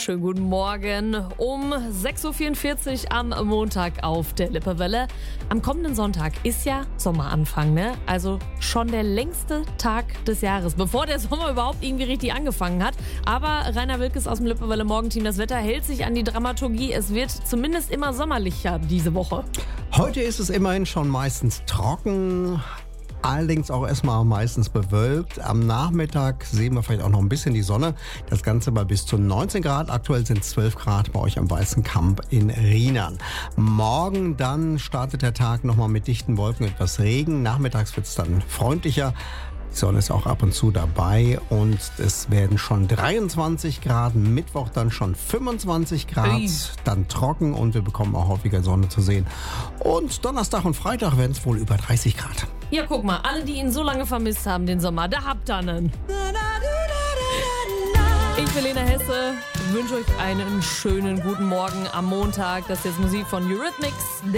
schönen guten Morgen. Um 6.44 Uhr am Montag auf der Lippewelle. Am kommenden Sonntag ist ja Sommeranfang, ne? Also schon der längste Tag des Jahres, bevor der Sommer überhaupt irgendwie richtig angefangen hat. Aber Rainer Wilkes aus dem Lippewelle Morgenteam, das Wetter hält sich an die Dramaturgie. Es wird zumindest immer sommerlicher diese Woche. Heute ist es immerhin schon meistens trocken. Allerdings auch erstmal meistens bewölkt. Am Nachmittag sehen wir vielleicht auch noch ein bisschen die Sonne. Das Ganze bei bis zu 19 Grad. Aktuell sind 12 Grad bei euch am Weißen Kamp in Rheinland. Morgen dann startet der Tag nochmal mit dichten Wolken, etwas Regen. Nachmittags wird es dann freundlicher. Die Sonne ist auch ab und zu dabei und es werden schon 23 Grad. Mittwoch dann schon 25 Grad. Dann trocken und wir bekommen auch häufiger Sonne zu sehen. Und Donnerstag und Freitag werden es wohl über 30 Grad. Ja, guck mal, alle, die ihn so lange vermisst haben, den Sommer, da habt ihr einen. Ich bin Lena Hesse, wünsche euch einen schönen guten Morgen am Montag. Das ist jetzt Musik von Eurythmics.